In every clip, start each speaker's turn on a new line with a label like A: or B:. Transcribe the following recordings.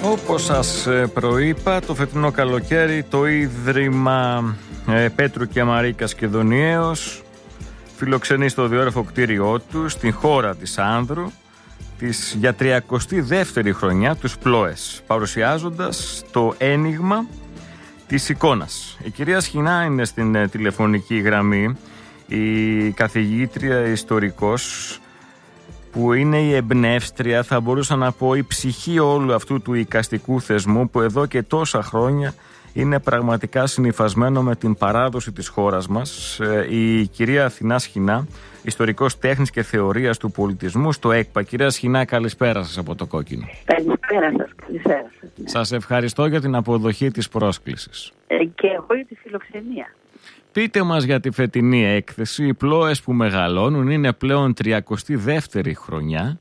A: Όπως σας προείπα, το φετινό καλοκαίρι το Ίδρυμα Πέτρου και Μαρίκας Κεδονιέως φιλοξενεί στο διόρρεφο κτίριό του στην χώρα της Άνδρου για 32η χρονιά τους Πλόες, παρουσιάζοντας το ένιγμα της εικόνας. Η κυρία Σχοινά είναι στην τηλεφωνική γραμμή, η καθηγήτρια ιστορικός που είναι η εμπνεύστρια, θα μπορούσα να πω, η ψυχή όλου αυτού του εικαστικού θεσμού που εδώ και τόσα χρόνια είναι πραγματικά συνυφασμένο με την παράδοση της χώρας μας. Η κυρία Αθηνά Σχοινά, ιστορικός τέχνης και θεωρίας του πολιτισμού στο ΕΚΠΑ. Κυρία Σχοινά, καλησπέρα σας από το Κόκκινο.
B: Καλησπέρα σας, καλησπέρα σας. Ναι.
A: Σας ευχαριστώ για την αποδοχή της πρόσκλησης.
B: Και εγώ για τη φιλοξενία.
A: Πείτε μας για τη φετινή έκθεση. Οι Πλόες που μεγαλώνουν είναι πλέον 32η χρονιά.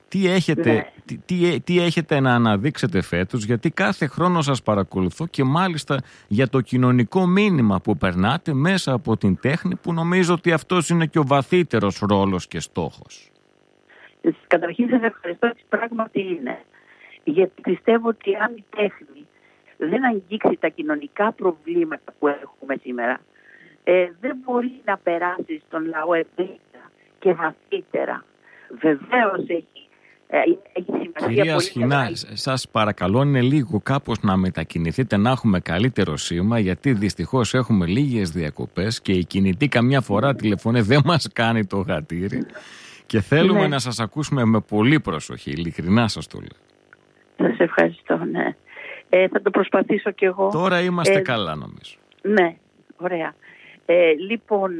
A: Τι έχετε να αναδείξετε φέτος, γιατί κάθε χρόνο σας παρακολουθώ και μάλιστα για το κοινωνικό μήνυμα που περνάτε μέσα από την τέχνη, που νομίζω ότι αυτός είναι και ο βαθύτερος ρόλος και στόχος.
B: Καταρχήν σας ευχαριστώ, ότι πράγματι είναι. Γιατί πιστεύω ότι αν η τέχνη δεν αγγίξει τα κοινωνικά προβλήματα που έχουμε σήμερα, δεν μπορεί να περάσει στον λαό ευρύτερα και βαθύτερα. Βεβαίως έχει σημασία.
A: Κυρία Σχοινά, σας παρακαλώ, είναι λίγο κάπως να μετακινηθείτε, να έχουμε καλύτερο σήμα, γιατί δυστυχώς έχουμε λίγες διακοπές και η κινητή καμιά φορά τηλεφωνεί, δεν μας κάνει το γατήρι και θέλουμε να σας ακούσουμε με πολύ προσοχή, ειλικρινά σας το λέω.
B: Σας ευχαριστώ, ναι. Θα το προσπαθήσω κι εγώ.
A: Τώρα είμαστε καλά, νομίζω.
B: Ναι, ωραία. Λοιπόν,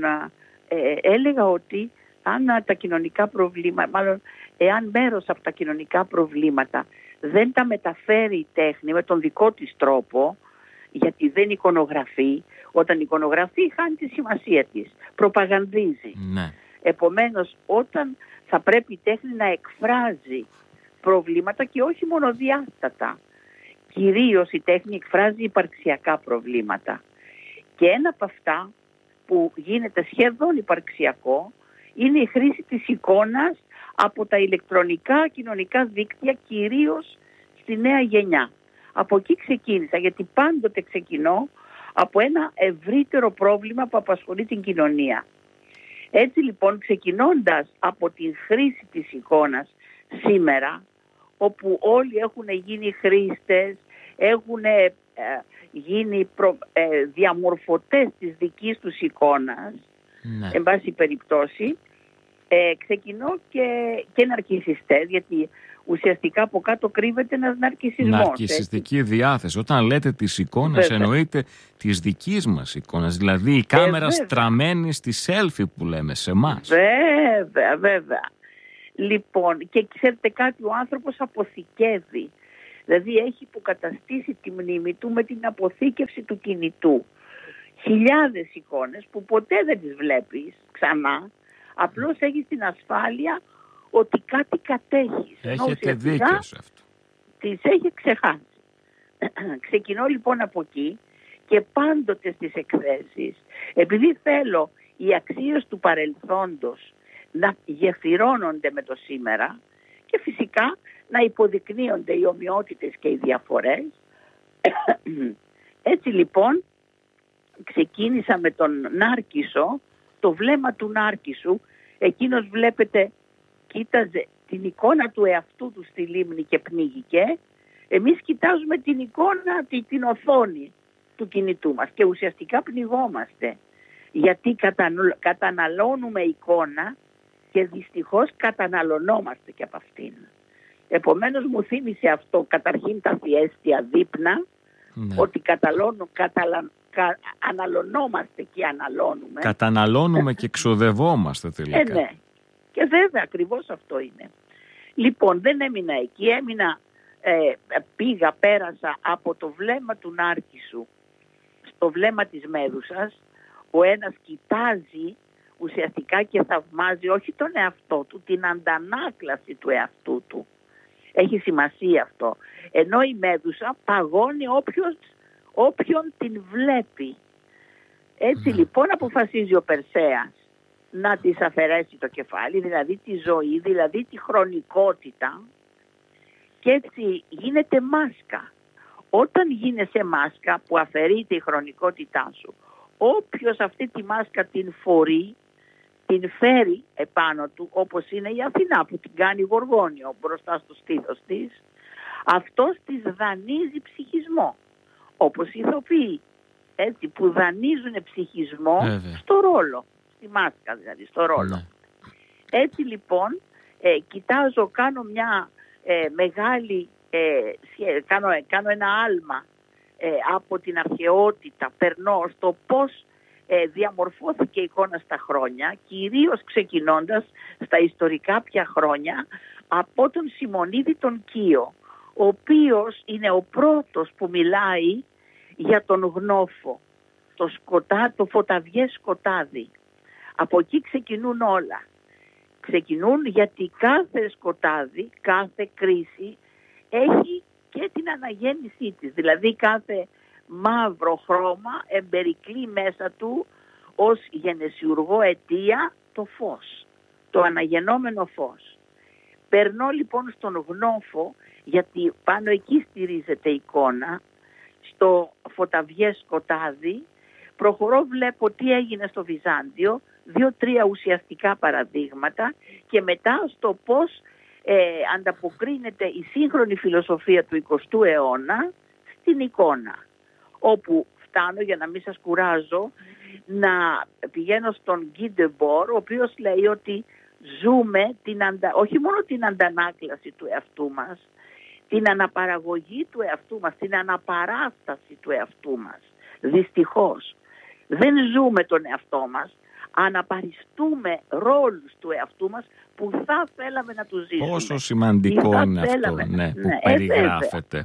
B: έλεγα ότι αν τα κοινωνικά προβλήματα, μάλλον εάν μέρος από τα κοινωνικά προβλήματα δεν τα μεταφέρει η τέχνη με τον δικό της τρόπο, γιατί δεν εικονογραφεί, όταν εικονογραφεί χάνει τη σημασία της, προπαγανδίζει.
A: Ναι.
B: Επομένως, όταν θα πρέπει η τέχνη να εκφράζει προβλήματα και όχι μονοδιάστατα, κυρίως η τέχνη εκφράζει υπαρξιακά προβλήματα. Και ένα από αυτά που γίνεται σχεδόν υπαρξιακό είναι η χρήση της εικόνας από τα ηλεκτρονικά κοινωνικά δίκτυα, κυρίως στη νέα γενιά. Από εκεί ξεκίνησα, γιατί πάντοτε ξεκινώ από ένα ευρύτερο πρόβλημα που απασχολεί την κοινωνία. Έτσι λοιπόν, ξεκινώντας από τη χρήση της εικόνας σήμερα, όπου όλοι έχουν γίνει χρήστες, έχουν γίνει διαμορφωτές της δικής τους εικόνας,
A: ναι.
B: Εν πάση περιπτώσει, ξεκινώ και ναρκισσιστές, γιατί ουσιαστικά από κάτω κρύβεται ένας ναρκισσισμός.
A: Ναρκισσιστική διάθεση. Όταν λέτε της εικόνας, εννοείται της δικής μας εικόνας, δηλαδή η κάμερα στραμμένη στη selfie που λέμε σε εμάς.
B: Βέβαια. Λοιπόν, και ξέρετε κάτι, ο άνθρωπος αποθηκεύει. Δηλαδή έχει υποκαταστήσει τη μνήμη του με την αποθήκευση του κινητού. Χιλιάδες εικόνες που ποτέ δεν τις βλέπεις ξανά, απλώς έχεις την ασφάλεια ότι κάτι κατέχεις.
A: Έχετε δίκιο σε αυτό.
B: Τις έχει ξεχάσει. Ξεκινώ λοιπόν από εκεί και πάντοτε στις εκθέσεις, επειδή θέλω οι αξίες του παρελθόντος να γεφυρώνονται με το σήμερα και φυσικά να υποδεικνύονται οι ομοιότητες και οι διαφορές. Έτσι λοιπόν ξεκίνησα με τον Νάρκισσο, το βλέμμα του Νάρκισσου. Εκείνος, βλέπετε, κοίταζε την εικόνα του εαυτού του στη λίμνη και πνίγηκε. Εμείς κοιτάζουμε την εικόνα, την οθόνη του κινητού μας και ουσιαστικά πνιγόμαστε, γιατί καταναλώνουμε εικόνα και δυστυχώς καταναλωνόμαστε και από αυτήν. Επομένως μου θύμισε αυτό καταρχήν τα θιέστια δείπνα, ότι αναλωνόμαστε και αναλώνουμε.
A: Καταναλώνουμε και ξοδευόμαστε τελικά.
B: Ναι. Και βέβαια ακριβώς αυτό είναι. Λοιπόν, δεν έμεινα εκεί, πέρασα από το βλέμμα του Νάρκισσου στο βλέμμα της Μέδουσας. Ο ένας κοιτάζει ουσιαστικά και θαυμάζει όχι τον εαυτό του, την αντανάκλαση του εαυτού του. Έχει σημασία αυτό. Ενώ η Μέδουσα παγώνει όποιον την βλέπει. Έτσι λοιπόν αποφασίζει ο Περσέας να της αφαιρέσει το κεφάλι, δηλαδή τη ζωή, δηλαδή τη χρονικότητα, Και έτσι γίνεται μάσκα. Όταν γίνεσαι μάσκα που αφαιρείται η χρονικότητά σου, όποιος αυτή τη μάσκα την φορεί, την φέρει επάνω του, όπως είναι η Αθηνά που την κάνει γοργόνιο μπροστά στο στήθος της, αυτός της δανείζει ψυχισμό, όπως οι ηθοποιοί, έτσι, που δανείζουν ψυχισμό στο ρόλο, στη μάσκα δηλαδή, στο ρόλο. Ναι. Έτσι λοιπόν κοιτάζω, κάνω μια μεγάλη, κάνω ένα άλμα από την αρχαιότητα, περνώ στο πώς διαμορφώθηκε η εικόνα στα χρόνια, κυρίως ξεκινώντας στα ιστορικά πια χρόνια από τον Σιμονίδη τον Κείο, ο οποίος είναι ο πρώτος που μιλάει για τον γνώφο, το φωταβιές σκοτάδι. Από εκεί ξεκινούν όλα. Ξεκινούν γιατί κάθε σκοτάδι, κάθε κρίση έχει και την αναγέννησή της. Δηλαδή κάθε μαύρο χρώμα εμπερικλεί μέσα του ως γενεσιουργό αιτία το φως, το αναγεννόμενο φως. Περνώ λοιπόν στον γνώφο, γιατί πάνω εκεί στηρίζεται η εικόνα, στο φωταβιές σκοτάδι. Προχωρώ, βλέπω τι έγινε στο Βυζάντιο, 2-3 ουσιαστικά παραδείγματα, και μετά στο πώς ανταποκρίνεται η σύγχρονη φιλοσοφία του 20ου αιώνα στην εικόνα. Όπου φτάνω, για να μην σας κουράζω, να πηγαίνω στον Guy Debord, ο οποίος λέει ότι ζούμε όχι μόνο την αντανάκλαση του εαυτού μας, την αναπαραγωγή του εαυτού μας, την αναπαράσταση του εαυτού μας. Δυστυχώς δεν ζούμε τον εαυτό μας, αναπαριστούμε ρόλους του εαυτού μας που θα θέλαμε να τους ζήσουμε.
A: Πόσο σημαντικό είναι αυτό, που περιγράφεται.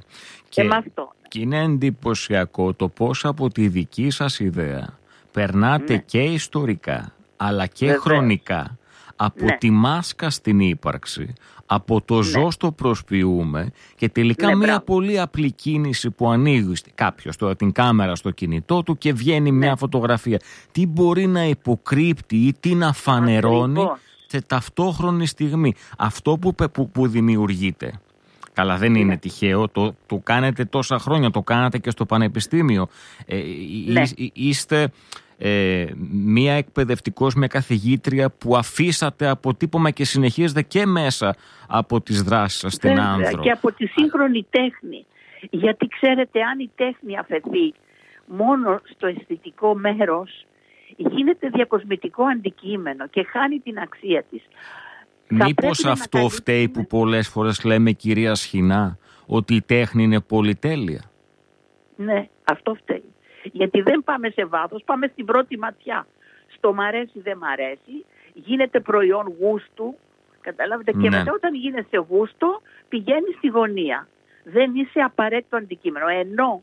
A: Και είναι εντυπωσιακό το πώς από τη δική σας ιδέα περνάτε και ιστορικά αλλά και χρονικά από τη μάσκα στην ύπαρξη, από το ζω στο προσποιούμε, και τελικά μια πολύ απλή κίνηση που ανοίγει κάποιος την κάμερα στο κινητό του και βγαίνει μια φωτογραφία. Τι μπορεί να υποκρύπτει ή τι να φανερώνει σε ταυτόχρονη στιγμή. Αυτό που δημιουργείται. Καλά, δεν είναι τυχαίο, το κάνετε τόσα χρόνια, το κάνατε και στο πανεπιστήμιο. Είστε μία εκπαιδευτικός, μια καθηγήτρια που αφήσατε αποτύπωμα και συνεχίζετε και μέσα από τις δράσεις σας στην Άνδρο.
B: Και από τη σύγχρονη τέχνη. Γιατί ξέρετε, αν η τέχνη αφαιθεί μόνο στο αισθητικό μέρος, γίνεται διακοσμητικό αντικείμενο και χάνει την αξία της.
A: Μήπως αυτό φταίει που πολλές φορές λέμε, κυρία Σχοινά, ότι η τέχνη είναι πολυτέλεια?
B: Ναι, αυτό φταίει. Γιατί δεν πάμε σε βάθος, πάμε στην πρώτη ματιά. Στο μ' αρέσει, δεν μ' αρέσει, γίνεται προϊόν γούστου, καταλάβετε, και μετά όταν γίνεσαι γούστο πηγαίνεις στη γωνία. Δεν είσαι απαραίτητο αντικείμενο. Ενώ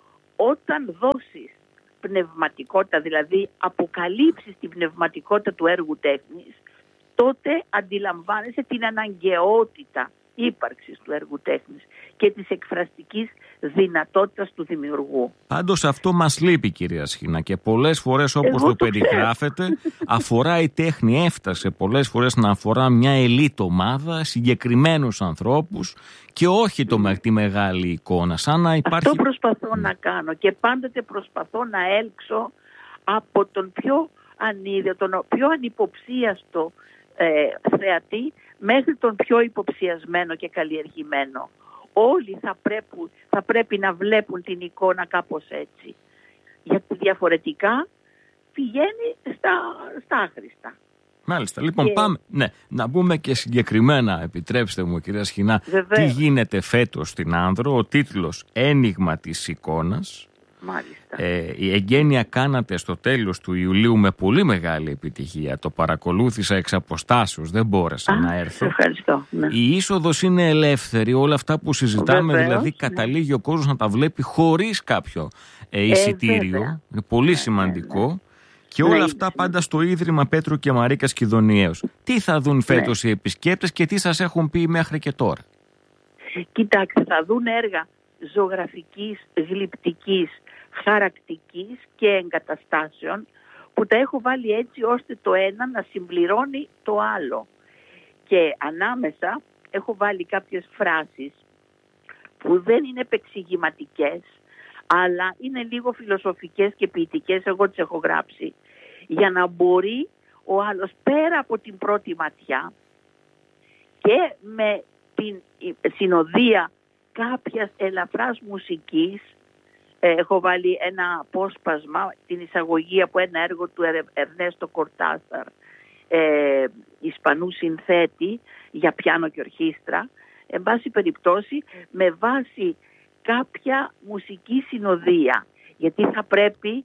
B: όταν δώσεις πνευματικότητα, δηλαδή αποκαλύψεις την πνευματικότητα του έργου τέχνης, τότε αντιλαμβάνεσαι την αναγκαιότητα ύπαρξης του έργου τέχνης και της εκφραστικής δυνατότητας του δημιουργού.
A: Πάντως αυτό μας λείπει, κυρία Σχοινά, και πολλές φορές, όπως το περιγράφετε, αφορά η τέχνη, έφτασε πολλές φορές να αφορά μια ελίτ ομάδα, συγκεκριμένους ανθρώπους και όχι τη μεγάλη εικόνα. Σαν να υπάρχει...
B: Αυτό προσπαθώ να κάνω και πάντοτε προσπαθώ να έλξω από τον πιο ανίδιο, τον πιο ανυποψίαστο θεατή μέχρι τον πιο υποψιασμένο και καλλιεργημένο. Όλοι θα πρέπει να βλέπουν την εικόνα κάπως έτσι. Γιατί διαφορετικά πηγαίνει στα άχρηστα.
A: Μάλιστα. Λοιπόν, πάμε να μπούμε και συγκεκριμένα, επιτρέψτε μου, κυρία Σχοινά, τι γίνεται φέτος στην Άνδρο. Ο τίτλος «Ένιγμα της εικόνας».
B: Μάλιστα.
A: Η εγγένεια κάνατε στο τέλος του Ιουλίου με πολύ μεγάλη επιτυχία. Το παρακολούθησα εξ αποστάσεως, δεν μπόρεσα να έρθω.
B: Ευχαριστώ. Ναι.
A: Η είσοδος είναι ελεύθερη, όλα αυτά που συζητάμε, δηλαδή καταλήγει ο κόσμος να τα βλέπει χωρίς κάποιο εισιτήριο. Είναι πολύ σημαντικό. Και όλα αυτά πάντα στο Ίδρυμα Πέτρου και Μαρίκας Κιδωνιέως. Τι θα δουν φέτος οι επισκέπτες και τι σας έχουν πει μέχρι και τώρα?
B: Κοιτάξτε, θα δουν έργα ζωγραφικής, γλυπτικής, χαρακτικής και εγκαταστάσεων που τα έχω βάλει έτσι ώστε το ένα να συμπληρώνει το άλλο. Και ανάμεσα έχω βάλει κάποιες φράσεις που δεν είναι επεξηγηματικές, αλλά είναι λίγο φιλοσοφικές και ποιητικές, εγώ τις έχω γράψει, για να μπορεί ο άλλος πέρα από την πρώτη ματιά και με την συνοδεία κάποιας ελαφράς μουσικής, έχω βάλει ένα απόσπασμα, την εισαγωγή από ένα έργο του Ερνέστο Κορτάσαρ, Ισπανού συνθέτη για πιάνο και ορχήστρα, εν πάση περιπτώσει με βάση κάποια μουσική συνοδεία, γιατί θα πρέπει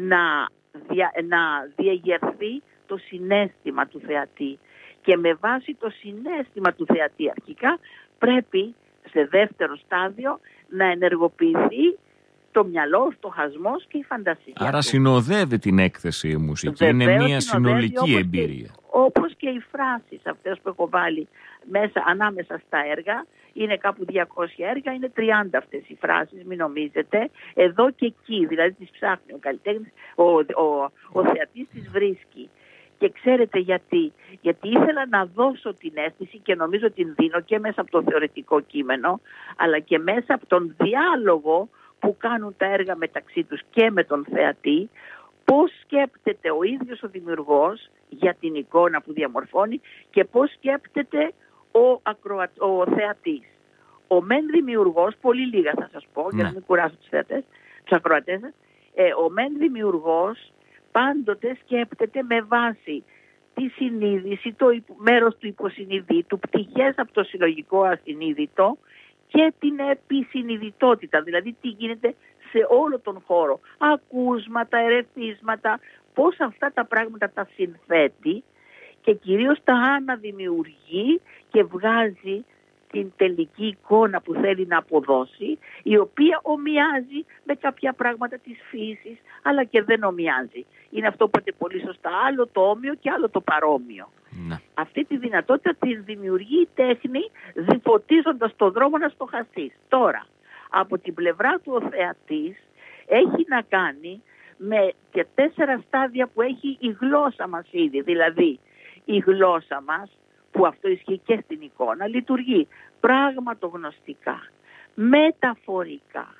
B: να διαγερθεί το συναίσθημα του θεατή, και με βάση το συναίσθημα του θεατή αρχικά πρέπει σε δεύτερο στάδιο να ενεργοποιηθεί το μυαλό, ο στοχασμός και η φαντασία.
A: Άρα συνοδεύει την έκθεση η μουσική, είναι μια συνολική εμπειρία.
B: Όπως και οι φράσεις αυτές που έχω βάλει μέσα, ανάμεσα στα έργα, είναι κάπου 200 έργα, είναι 30 αυτές οι φράσεις, μην νομίζετε, εδώ και εκεί, δηλαδή τις ψάχνει ο καλλιτέχνης, ο θεατής τις βρίσκει. Και ξέρετε γιατί? Γιατί ήθελα να δώσω την αίσθηση, και νομίζω την δίνω και μέσα από το θεωρητικό κείμενο, αλλά και μέσα από τον διάλογο που κάνουν τα έργα μεταξύ τους και με τον θεατή, πώς σκέπτεται ο ίδιος ο δημιουργός για την εικόνα που διαμορφώνει και πώς σκέπτεται ο θεατής. Ο μεν δημιουργός, πολύ λίγα θα σας πω, για να μην κουράσω τους θεατές, τους ακροατές, ο μεν δημιουργός πάντοτε σκέπτεται με βάση τη συνείδηση, το μέρος του υποσυνειδήτου, πτυχές από το συλλογικό ασυνείδητο και την επισυνειδητότητα, δηλαδή τι γίνεται σε όλο τον χώρο. Ακούσματα, ερεθίσματα, πώς αυτά τα πράγματα τα συνθέτει και κυρίως τα αναδημιουργεί και βγάζει την τελική εικόνα που θέλει να αποδώσει, η οποία ομοιάζει με κάποια πράγματα της φύσης, αλλά και δεν ομοιάζει. Είναι αυτό που είπατε πολύ σωστά, άλλο το όμοιο και άλλο το παρόμοιο. Να. Αυτή τη δυνατότητα την δημιουργεί η τέχνη, διφωτίζοντας το δρόμο να στοχαστείς. Τώρα, από την πλευρά του ο θεατής έχει να κάνει με και 4 στάδια που έχει η γλώσσα μας ήδη. Δηλαδή, η γλώσσα μας, που αυτό ισχύει και στην εικόνα, λειτουργεί πραγματογνωστικά, μεταφορικά,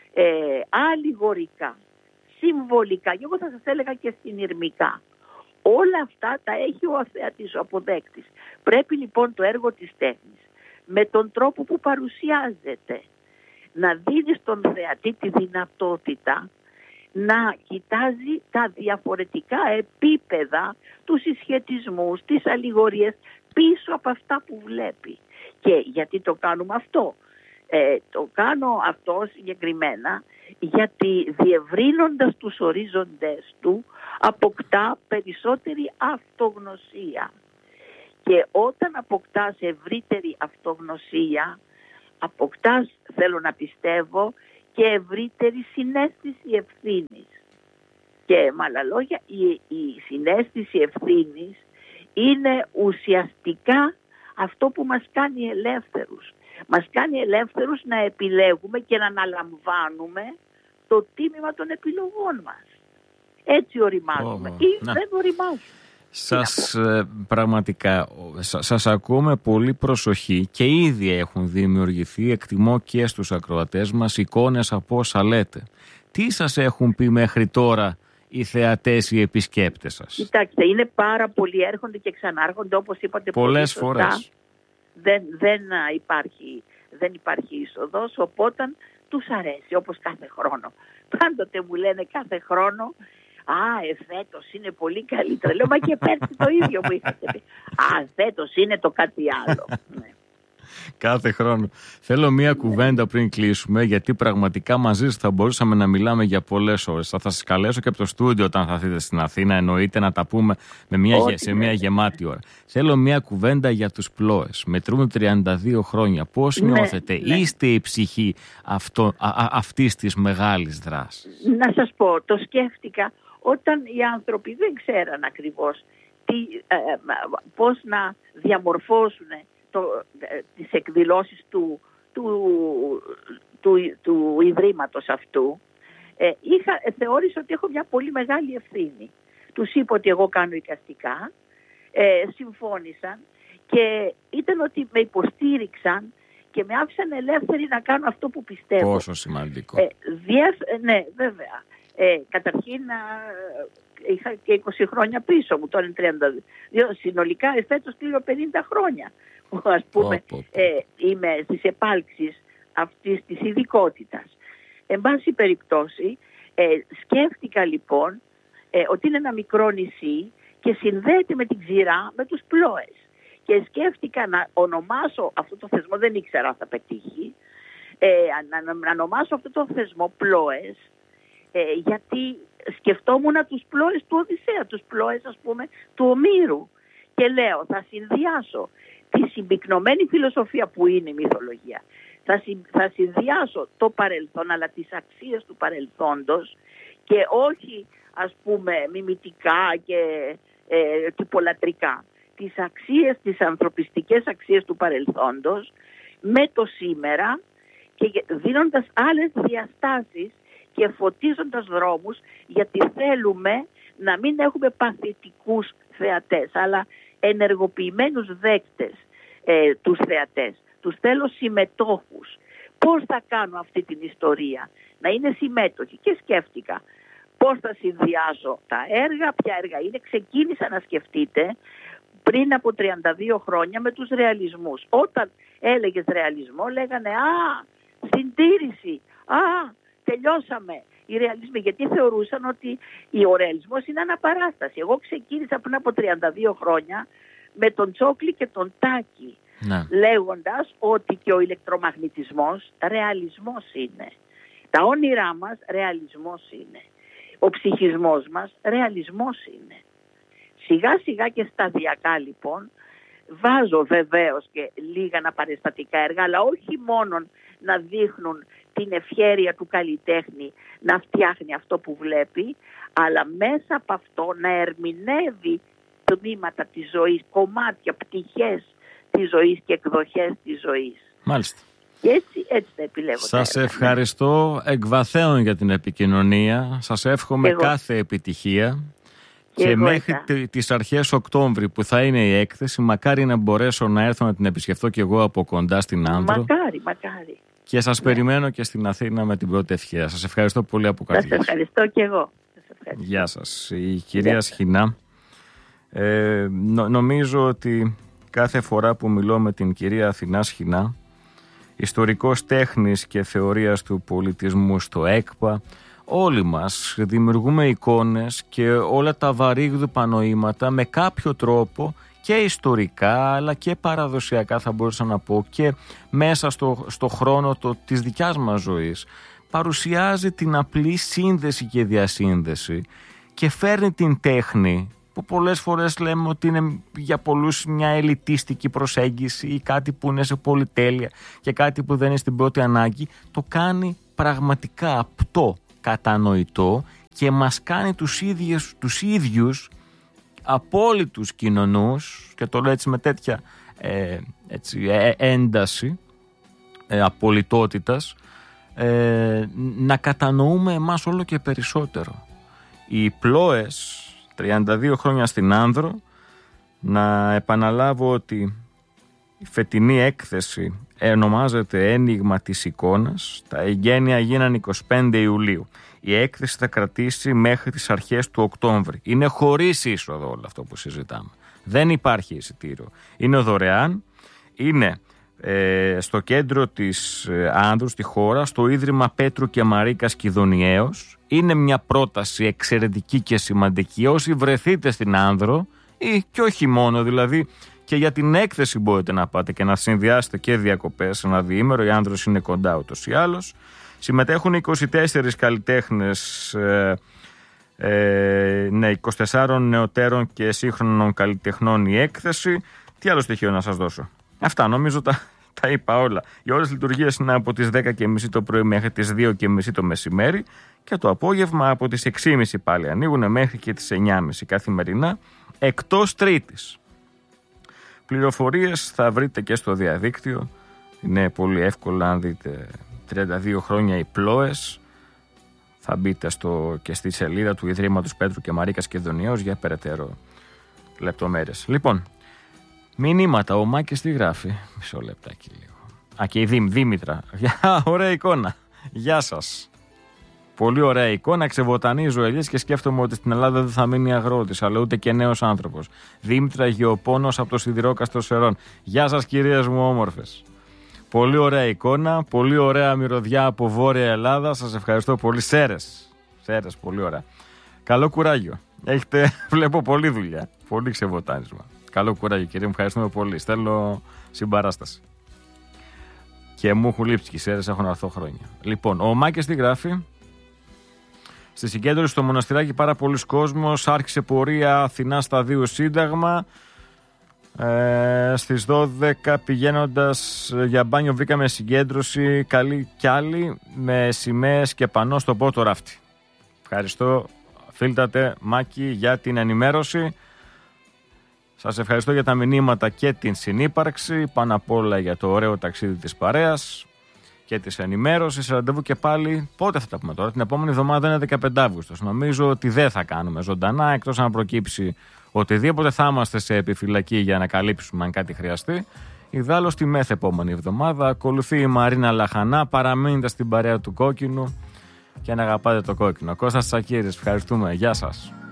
B: αλληγορικά, συμβολικά, και εγώ θα σας έλεγα και συνειρμικά. Όλα αυτά τα έχει ο θεατής, ο αποδέκτης. Πρέπει λοιπόν το έργο της τέχνης, με τον τρόπο που παρουσιάζεται, να δίνει στον θεατή τη δυνατότητα να κοιτάζει τα διαφορετικά επίπεδα, τους συσχετισμούς, τις αλληγορίες πίσω από αυτά που βλέπει. Και γιατί το κάνουμε αυτό? Το κάνω αυτό συγκεκριμένα γιατί διευρύνοντας τους ορίζοντες του αποκτά περισσότερη αυτογνωσία. Και όταν αποκτάς ευρύτερη αυτογνωσία, αποκτάς, θέλω να πιστεύω, και ευρύτερη συναίσθηση ευθύνης. Και με άλλα λόγια, η συναίσθηση ευθύνης είναι ουσιαστικά αυτό που μας κάνει ελεύθερους. Μας κάνει ελεύθερους να επιλέγουμε και να αναλαμβάνουμε το τίμημα των επιλογών μας. Έτσι οριμάζουμε ή δεν οριμάζουμε.
A: Σας πραγματικά, σας ακούω με πολύ προσοχή και ήδη έχουν δημιουργηθεί, εκτιμώ και στους ακροατές μας, εικόνες από όσα λέτε. Τι σας έχουν πει μέχρι τώρα οι θεατές, οι επισκέπτες σας?
B: Κοιτάξτε, είναι πάρα πολλοί, έρχονται και ξανάρχονται, όπως είπατε
A: πολλές φορές.
B: Δεν υπάρχει είσοδος, οπότε τους αρέσει, όπως κάθε χρόνο. Πάντοτε μου λένε κάθε χρόνο, φέτος είναι πολύ καλύτερα. Λέω, μα και πέρσι το ίδιο μου είχατε πει. Φέτος είναι το κάτι άλλο. Ναι.
A: Κάθε χρόνο. Θέλω μία κουβέντα πριν κλείσουμε, γιατί πραγματικά μαζί σας θα μπορούσαμε να μιλάμε για πολλές ώρες. Θα σας καλέσω και από το στούντιο όταν θα έρθετε στην Αθήνα, εννοείται, να τα πούμε σε μία γεμάτη ώρα. Θέλω μία κουβέντα για τους Πλόες. Μετρούμε 32 χρόνια. Πώς νιώθετε? Είστε η ψυχή αυτής της μεγάλης δράσης?
B: Να σας πω, το σκέφτηκα όταν οι άνθρωποι δεν ξέραν ακριβώς πώς να διαμορφώσουν τις εκδηλώσεις του Ιδρύματος αυτού. Θεώρησα ότι έχω μια πολύ μεγάλη ευθύνη. Τους είπα ότι εγώ κάνω εικαστικά, συμφώνησαν και ήταν ότι με υποστήριξαν και με άφησαν ελεύθερη να κάνω αυτό που πιστεύω.
A: Πόσο σημαντικό.
B: Ναι, βέβαια. Καταρχήν είχα και 20 χρόνια πίσω μου, τώρα είναι 32. Συνολικά φέτος κλείνω 50 χρόνια. Ας πούμε, είμαι στις επάλξεις αυτής της ειδικότητας. Εν πάση περιπτώσει, σκέφτηκα λοιπόν ότι είναι ένα μικρό νησί και συνδέεται με την ξηρά, με τους Πλόες. Και σκέφτηκα να ονομάσω αυτό το θεσμό, δεν ήξερα αν θα πετύχει, να ονομάσω αυτό το θεσμό Πλόες, γιατί σκεφτόμουν τους Πλόες του Οδυσσέα, τους Πλόες ας πούμε του Ομήρου. Και λέω, θα συνδυάσω τη συμπυκνωμένη φιλοσοφία που είναι η μυθολογία, θα συνδυάσω το παρελθόν, αλλά τις αξίες του παρελθόντος και όχι ας πούμε μιμητικά και τυπολατρικά. Τις αξίες, τις ανθρωπιστικές αξίες του παρελθόντος με το σήμερα και δίνοντας άλλες διαστάσεις και φωτίζοντας δρόμους, γιατί θέλουμε να μην έχουμε παθητικούς θεατές, αλλά ενεργοποιημένους δέκτες τους θεατές. Τους θέλω συμμετόχους. Πώς θα κάνω αυτή την ιστορία, να είναι συμμέτοχοι. Και σκέφτηκα πώς θα συνδυάσω τα έργα, ποια έργα είναι. Ξεκίνησα να σκεφτείτε πριν από 32 χρόνια με τους ρεαλισμούς. Όταν έλεγες ρεαλισμό λέγανε συντήρηση, τελειώσαμε. Οι ρεαλισμοί, γιατί θεωρούσαν ότι ο ρεαλισμός είναι αναπαράσταση. Εγώ ξεκίνησα πριν από 32 χρόνια με τον Τσόκλι και τον Τάκη, λέγοντας ότι και ο ηλεκτρομαγνητισμός ρεαλισμός είναι. Τα όνειρά μας ρεαλισμός είναι. Ο ψυχισμός μας ρεαλισμός είναι. Σιγά σιγά και σταδιακά λοιπόν βάζω βεβαίως και λίγα αναπαραστατικά έργα, αλλά όχι μόνο να δείχνουν την ευχέρεια του καλλιτέχνη να φτιάχνει αυτό που βλέπει, αλλά μέσα από αυτό να ερμηνεύει τμήματα της ζωής, κομμάτια, πτυχές της ζωής και εκδοχές της ζωής.
A: Μάλιστα.
B: Και έτσι θα επιλέγω.
A: Σας ευχαριστώ εκ βαθέων για την επικοινωνία. Σας εύχομαι κάθε επιτυχία. Και μέχρι τις αρχές Οκτώβρη που θα είναι η έκθεση, μακάρι να μπορέσω να έρθω να την επισκεφθώ κι εγώ από κοντά στην Άνδρο.
B: Μακάρι.
A: Και σας περιμένω και στην Αθήνα με την πρώτη ευχαία. Σας ευχαριστώ πολύ από καρδιάς.
B: Σας ευχαριστώ κι εγώ.
A: Γεια σας. Η κυρία Σχοινά. Νομίζω ότι κάθε φορά που μιλώ με την κυρία Αθηνά Σχοινά, ιστορικός τέχνης και θεωρίας του πολιτισμού στο ΕΚΠΑ, όλοι μας δημιουργούμε εικόνες και όλα τα βαρύγδουπα νοήματα με κάποιο τρόπο, και ιστορικά αλλά και παραδοσιακά θα μπορούσα να πω, και μέσα στο χρόνο της δικιάς μας ζωής, παρουσιάζει την απλή σύνδεση και διασύνδεση και φέρνει την τέχνη που πολλές φορές λέμε ότι είναι για πολλούς μια ελιτίστικη προσέγγιση ή κάτι που είναι σε πολυτέλεια και κάτι που δεν είναι στην πρώτη ανάγκη, το κάνει πραγματικά απτό, κατανοητό και μας κάνει τους ίδιους απόλυτους κοινωνούς, και το λέω έτσι με τέτοια ένταση απολυτότητας, να κατανοούμε εμάς όλο και περισσότερο. Οι Πλόες, 32 χρόνια στην Άνδρο, να επαναλάβω ότι η φετινή έκθεση ονομάζεται Ένιγμα της εικόνας. Τα εγγένεια γίνανε 25 Ιουλίου. Η έκθεση θα κρατήσει μέχρι τις αρχές του Οκτώβρη. Είναι χωρίς είσοδο όλο αυτό που συζητάμε. Δεν υπάρχει εισιτήριο. Είναι δωρεάν. Είναι στο κέντρο της Άνδρου, στη χώρα, στο Ίδρυμα Πέτρου και Μαρίκας Κιδωνιαίος. Είναι μια πρόταση εξαιρετική και σημαντική. Όσοι βρεθείτε στην Άνδρο, ή και όχι μόνο, δηλαδή και για την έκθεση μπορείτε να πάτε και να συνδυάσετε και διακοπές ένα διήμερο. Η Άνδρος είναι κοντά ούτως ή άλλως. Συμμετέχουν 24 καλλιτέχνες, 24 νεωτέρων και σύγχρονων καλλιτεχνών η έκθεση. Τι άλλο στοιχείο να σας δώσω? Αυτά νομίζω τα είπα όλα. Οι ώρες λειτουργίας είναι από τις 10.30 το πρωί μέχρι τις 2.30 το μεσημέρι και το απόγευμα από τις 6.30 πάλι ανοίγουν μέχρι και τις 9.30 καθημερινά, εκτός Τρίτης. Πληροφορίες θα βρείτε και στο διαδίκτυο. Είναι πολύ εύκολο, αν δείτε 32 χρόνια οι Πλόες. Θα μπείτε και στη σελίδα του Ιδρύματος Πέτρου και Μαρίκας Κιδωνιαίος για περαιτέρω λεπτομέρειες. Λοιπόν, μηνύματα, ο Μάκης τι γράφει? Μισό λεπτάκι λίγο. Και η Δήμητρα. Ωραία εικόνα. Γεια σας. Πολύ ωραία εικόνα. Ξεβοτανίζω ελιές και σκέφτομαι ότι στην Ελλάδα δεν θα μείνει αγρότης, αλλά ούτε και νέος άνθρωπος. Δήμητρα Γεωπόνος από το Σιδηρόκαστρο Σερών. Γεια σας, κυρίες μου όμορφες. Πολύ ωραία εικόνα. Πολύ ωραία μυρωδιά από Βόρεια Ελλάδα. Σας ευχαριστώ πολύ. Σέρες, πολύ ωραία. Καλό κουράγιο. Έχετε, βλέπω, πολλή δουλειά. Πολύ ξεβοτάνισμα. Καλό κουράγιο, κύριε μου. Ευχαριστούμε πολύ. Στέλνω συμπαράσταση. Και μου έχουν λείψει και οι Σέρες, έχω να έρθω χρόνια. Λοιπόν, ο Μάκης τι γράφει? Στη συγκέντρωση στο Μοναστηράκι πάρα πολλοί κόσμος. Άρχισε πορεία Αθηνά Σταδίου Σύνταγμα. Στις 12 πηγαίνοντας για μπάνιο βρήκαμε συγκέντρωση καλή κι άλλη με σημαίες και πανό στο πότο ράφτη. Ευχαριστώ, φίλτατε Μάκη, για την ενημέρωση. Σας ευχαριστώ για τα μηνύματα και την συνύπαρξη, πάνω απ' όλα για το ωραίο ταξίδι της παρέας και της ενημέρωσης. Ραντεβού και πάλι, πότε θα τα πούμε τώρα? Την επόμενη εβδομάδα είναι 15 Αύγουστος. Νομίζω ότι δεν θα κάνουμε ζωντανά, εκτός αν προκύψει οτιδήποτε. Θα είμαστε σε επιφυλακή για να καλύψουμε αν κάτι χρειαστεί. Ιδάλλως τη μεθεπόμενη εβδομάδα ακολουθεί η Μαρίνα Λαχανά. Παραμείνετε στην παρέα του Κόκκινου και να αγαπάτε το κόκκινο. Κώστας Τσακίρης, ευχαριστούμε. Γεια σας.